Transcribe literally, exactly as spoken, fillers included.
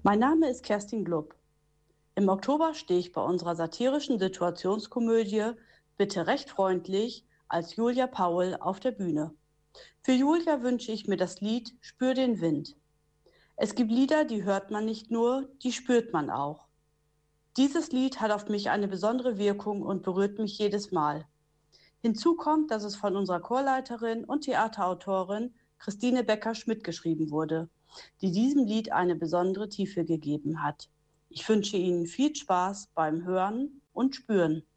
Mein Name ist Kerstin Glupp. Im Oktober stehe ich bei unserer satirischen Situationskomödie Bitte recht freundlich als Julia Paul auf der Bühne. Für Julia wünsche ich mir das Lied Spür den Wind. Es gibt Lieder, die hört man nicht nur, die spürt man auch. Dieses Lied hat auf mich eine besondere Wirkung und berührt mich jedes Mal. Hinzu kommt, dass es von unserer Chorleiterin und Theaterautorin Christine Becker-Schmidt geschrieben wurde, die diesem Lied eine besondere Tiefe gegeben hat. Ich wünsche Ihnen viel Spaß beim Hören und Spüren.